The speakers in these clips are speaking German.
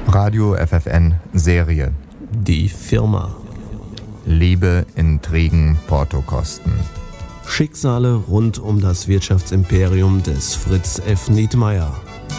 Radio FFN Serie. Die Firma. Liebe, Intrigen, Portokosten. Schicksale rund um das Wirtschaftsimperium des Fritz F. Nietmeyer.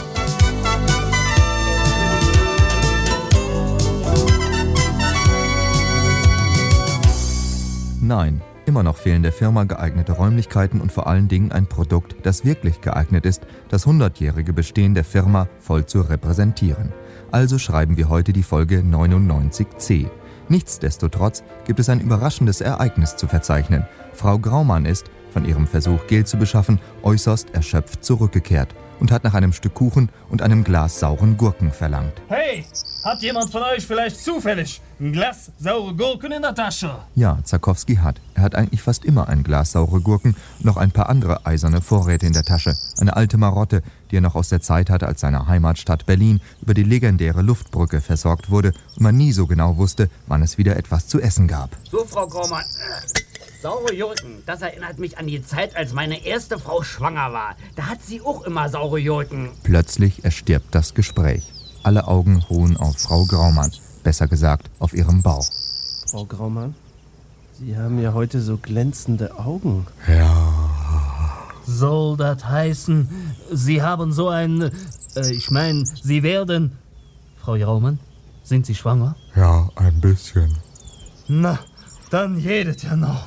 Nein, immer noch fehlen der Firma geeignete Räumlichkeiten und vor allen Dingen ein Produkt, das wirklich geeignet ist, das 100-jährige Bestehen der Firma voll zu repräsentieren. Also schreiben wir heute die Folge 99c. Nichtsdestotrotz gibt es ein überraschendes Ereignis zu verzeichnen. Frau Graumann ist, von ihrem Versuch, Geld zu beschaffen, äußerst erschöpft zurückgekehrt und hat nach einem Stück Kuchen und einem Glas sauren Gurken verlangt. Hey, hat jemand von euch vielleicht zufällig ein Glas saure Gurken in der Tasche? Ja, Zarkowski hat. Er hat eigentlich fast immer ein Glas saure Gurken und noch ein paar andere eiserne Vorräte in der Tasche. Eine alte Marotte, die er noch aus der Zeit hatte, als seine Heimatstadt Berlin über die legendäre Luftbrücke versorgt wurde und man nie so genau wusste, wann es wieder etwas zu essen gab. So, Frau Graumann, saure Gurken, das erinnert mich an die Zeit, als meine erste Frau schwanger war. Da hat sie auch immer saure Gurken. Plötzlich erstirbt das Gespräch. Alle Augen ruhen auf Frau Graumann, besser gesagt auf ihrem Bauch. Frau Graumann, Sie haben ja heute so glänzende Augen. Ja. Soll das heißen, Sie haben so ein... Sie werden... Frau Graumann, sind Sie schwanger? Ja, ein bisschen. Na, dann jedet ja noch.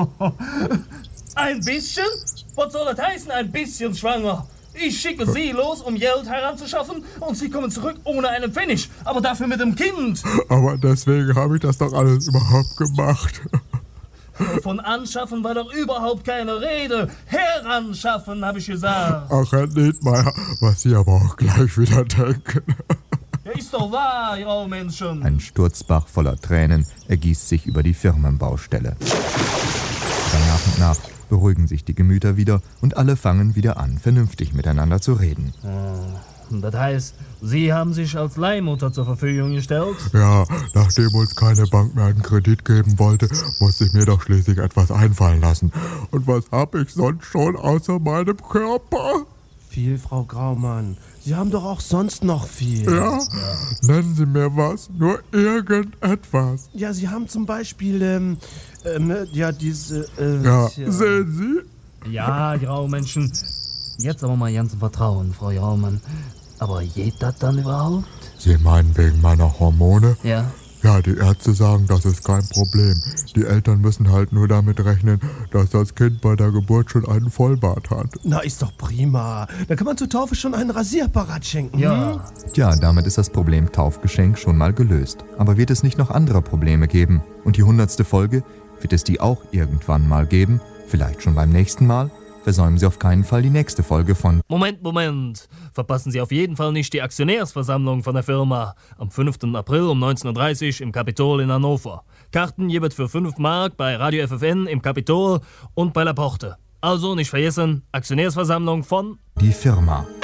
Ein bisschen? Was soll das heißen, ein bisschen schwanger? Ich schicke Sie los, um Geld heranzuschaffen und Sie kommen zurück ohne einen Pfennig, aber dafür mit dem Kind. Aber deswegen habe ich das doch alles überhaupt gemacht. Von anschaffen war doch überhaupt keine Rede. Heranschaffen, habe ich gesagt. Ach, Herr Nietmeyer, was Sie aber auch gleich wieder denken. Ja, ist doch wahr, ihr Menschen. Ein Sturzbach voller Tränen ergießt sich über die Firmenbaustelle. Dann nach und nach beruhigen sich die Gemüter wieder und alle fangen wieder an, vernünftig miteinander zu reden. Das heißt, Sie haben sich als Leihmutter zur Verfügung gestellt? Ja, nachdem uns keine Bank mehr einen Kredit geben wollte, musste ich mir doch schließlich etwas einfallen lassen. Und was habe ich sonst schon außer meinem Körper? Viel, Frau Graumann. Sie haben doch auch sonst noch viel. Ja? Nennen Sie mir was, nur irgendetwas. Ja, Sie haben zum Beispiel, diese... Ja, sehen Sie? Ja, Graumenschen. Jetzt aber mal ganz im Vertrauen, Frau Graumann. Aber geht das dann überhaupt? Sie meinen wegen meiner Hormone? Ja. Ja, die Ärzte sagen, das ist kein Problem. Die Eltern müssen halt nur damit rechnen, dass das Kind bei der Geburt schon einen Vollbart hat. Na, ist doch prima. Da kann man zur Taufe schon einen Rasierapparat schenken. Ja. Tja, damit ist das Problem Taufgeschenk schon mal gelöst. Aber wird es nicht noch andere Probleme geben? Und die 100. Folge, wird es die auch irgendwann mal geben? Vielleicht schon beim nächsten Mal? Versäumen Sie auf keinen Fall die nächste Folge von... Moment. Verpassen Sie auf jeden Fall nicht die Aktionärsversammlung von der Firma. Am 5. April um 19.30 Uhr im Kapitol in Hannover. Karten jeweils für 5 Mark bei Radio FFN im Kapitol und bei La Porte. Also nicht vergessen, Aktionärsversammlung von... Die Firma.